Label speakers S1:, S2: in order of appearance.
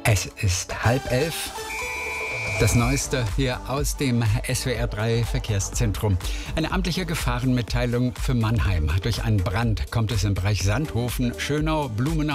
S1: Es ist 10:30. Das Neueste hier aus dem SWR3 Verkehrszentrum. Eine amtliche Gefahrenmitteilung für Mannheim. Durch einen Brand kommt es im Bereich Sandhofen, Schönau, Blumenau